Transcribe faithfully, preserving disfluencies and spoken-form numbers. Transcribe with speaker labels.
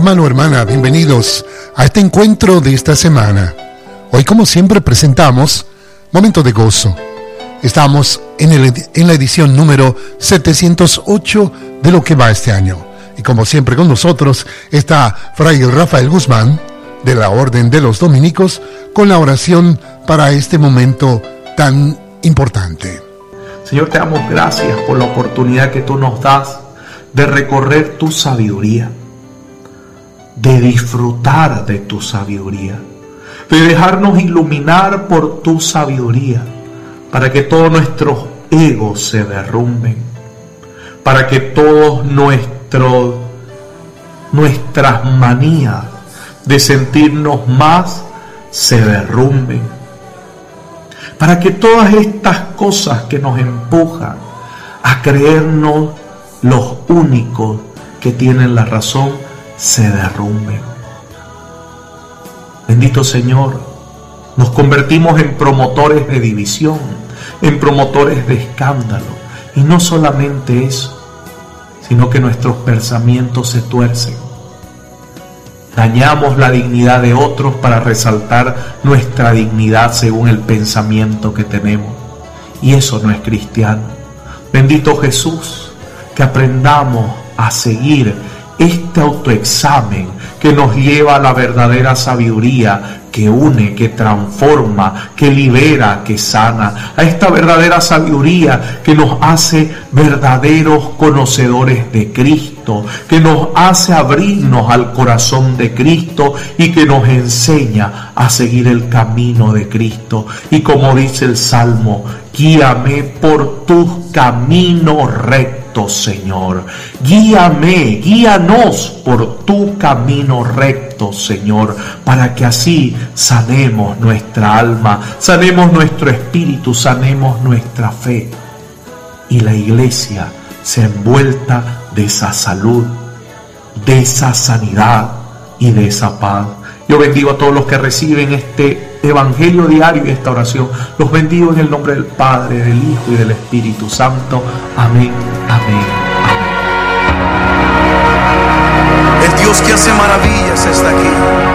Speaker 1: Hermano, hermana, bienvenidos a este encuentro de esta semana. Hoy, como siempre, presentamos Momento de Gozo. Estamos en, el, en la edición número setecientos ocho de lo que va este año. Y como siempre con nosotros está Fray Rafael Guzmán, de la Orden de los Dominicos, con la oración para este momento tan importante.
Speaker 2: Señor, te damos gracias por la oportunidad que tú nos das de recorrer tu sabiduría, de disfrutar de tu sabiduría, de dejarnos iluminar por tu sabiduría, para que todos nuestros egos se derrumben, para que todos nuestros, nuestras manías de sentirnos más se derrumben, para que todas estas cosas que nos empujan a creernos los únicos que tienen la razón se derrumben. Bendito Señor, nos convertimos en promotores de división, en promotores de escándalo, y no solamente eso, sino que nuestros pensamientos se tuercen. Dañamos la dignidad de otros para resaltar nuestra dignidad según el pensamiento que tenemos, y eso no es cristiano. Bendito Jesús, que aprendamos a seguir este autoexamen que nos lleva a la verdadera sabiduría, que une, que transforma, que libera, que sana, a esta verdadera sabiduría que nos hace verdaderos conocedores de Cristo, que nos hace abrirnos al corazón de Cristo y que nos enseña a seguir el camino de Cristo. Y como dice el Salmo, guíame por tus caminos rectos, Señor. Guíame, guíanos por tu camino recto, Señor, para que así sanemos nuestra alma, sanemos nuestro espíritu, sanemos nuestra fe, y la iglesia sea envuelta de esa salud, de esa sanidad y de esa paz. Yo bendigo a todos los que reciben este evangelio diario y esta oración. Los bendigo en el nombre del Padre, del Hijo y del Espíritu Santo. Amén, amén, amén.
Speaker 3: El Dios que hace maravillas está aquí.